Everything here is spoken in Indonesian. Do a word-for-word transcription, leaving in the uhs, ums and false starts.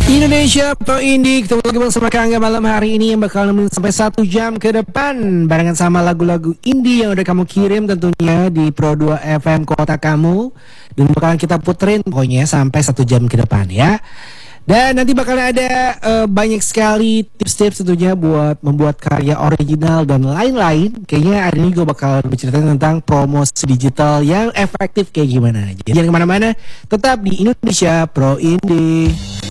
Indonesia Pro Indie, ketemu lagi bersama Kangga malam hari ini yang bakal nemenin sampai satu jam ke depan barengan sama lagu-lagu indie yang udah kamu kirim tentunya di Pro dua F M kota kamu, dan bakalan kita puterin pokoknya sampai satu jam ke depan ya. Dan nanti bakal ada uh, banyak sekali tips-tips tentunya buat membuat karya original dan lain-lain. Kayaknya hari ini gue bakal bercerita tentang promosi digital yang efektif kayak gimana. Jadi jangan kemana-mana, tetap di Indonesia Pro Indie.